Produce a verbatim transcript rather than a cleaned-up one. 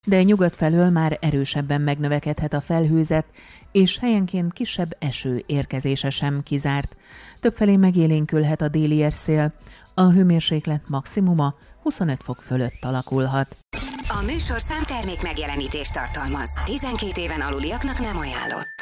de nyugat felől már erősebben megnövekedhet a felhőzet, és helyenként kisebb eső érkezése sem kizárt. Többfelé megélénkülhet a déli érszél, a hőmérséklet maximuma huszonöt fok fölött alakulhat. A műsorszám termék megjelenítést tartalmaz. tizenkét éven aluliaknak nem ajánlott.